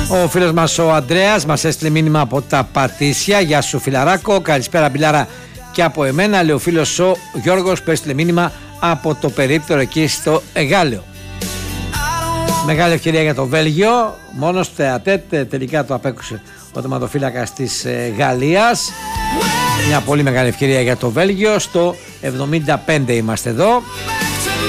Ο φίλος μας ο Ανδρέας μας έστειλε μήνυμα από τα Πατήσια. Γεια σου φιλαράκο, καλησπέρα Μπιλάρα και από εμένα. Λέει ο φίλος ο Γιώργος που έστειλε μήνυμα από το περίπτερο εκεί στο Εγάλεο. Μεγάλη ευκαιρία για το Βέλγιο. Μόνο στο τεατέτ τελικά το απέκουσε ο τερματοφύλακας της Γαλλίας. Μια πολύ μεγάλη ευκαιρία για το Βέλγιο. Στο 75 είμαστε εδώ.